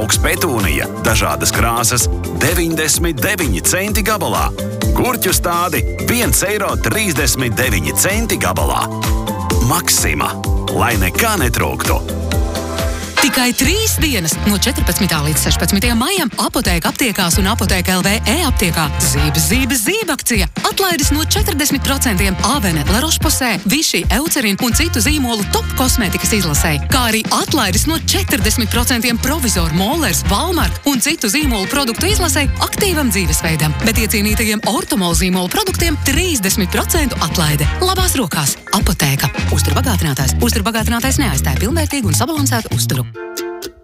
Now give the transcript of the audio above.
Augs petūnija, dažādas krāsas, 99 centi gabalā. Gurķu stādi 1,39 eiro gabalā. Maksima, lai nekā netrūktu. Tikai 3 dienas no 14. līdz 16. maijam Apotēka aptiekās un Apotēka LV e-aptiekā zībe akcija. Atlaides no 40% Avene, La Roche-Posay, Vichy, Eucerin un citu zīmolu top kosmētikas izlasēji, kā arī atlaides no 40% Provizor, Mollers, Valmark un citu zīmolu produktu izlasēji aktīvam dzīvesveidam, bet iecienītajiem Ortomol zīmolu produktiem 30% atlaide. Labās rokās Apotēka. Uzturbagātinātājs neaizstāja pilnvērtīgu un sabalansētu uzturu.